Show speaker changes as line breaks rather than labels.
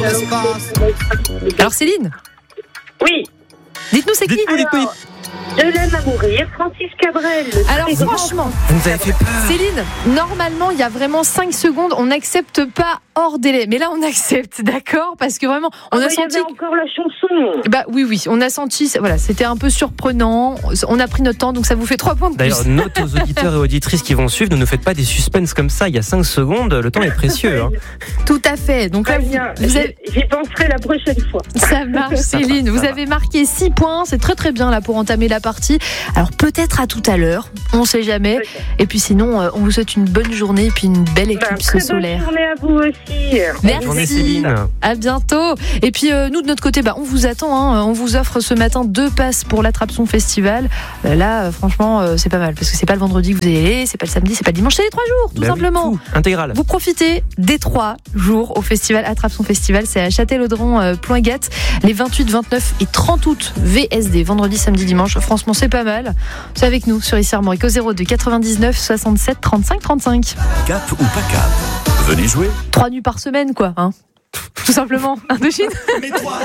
Alors Céline,
Oui,
dites-nous c'est qui?
Dites-nous.
je l'aime à mourir, Francis Cabrel.
Alors
Très grand.
franchement,
Vous nous avez fait peur.
Céline, normalement il y a vraiment 5 secondes, on n'accepte pas hors délai. Mais là on accepte, d'accord? Parce que vraiment, on a
Il y
senti...
avait encore la chanson.
Bah oui, on a senti, voilà, c'était un peu surprenant, on a pris notre temps, donc ça vous fait 3 points de plus.
D'ailleurs, note aux auditeurs et auditrices qui vont suivre, ne nous faites pas des suspens comme ça. Il y a 5 secondes, le temps est précieux. Hein.
Tout à fait, donc là
Très bien,
vous avez...
j'y penserai la prochaine fois.
Ça marche Céline, vous avez marqué 6 points, c'est très très bien là pour entamer la partie. Alors peut-être à tout à l'heure, on sait jamais. Et puis sinon, on vous souhaite une bonne journée et puis une belle éclipse
Très
solaire.
bonne journée à vous aussi.
Merci.
Journée Céline.
À bientôt. Et puis nous de notre côté, on vous attend. On vous offre ce matin 2 passes pour l'Attrape-Son Festival. Là, franchement, c'est pas mal parce que c'est pas le vendredi que vous allez aller, c'est pas le samedi, c'est pas le dimanche, c'est les 3 jours, tout simplement.
Oui, intégral.
Vous profitez des 3 jours au festival Attrape-Son Festival. C'est à Châtellerault, Ploingat, les 28, 29 et 30 août. VSD, vendredi, samedi, dimanche. Franchement, c'est pas mal. C'est avec nous sur ICR Armorique au 02 99 67 35 35.
Cap ou pas cap? Venez jouer.
3 nuits par semaine, quoi. Tout simplement. Indochine.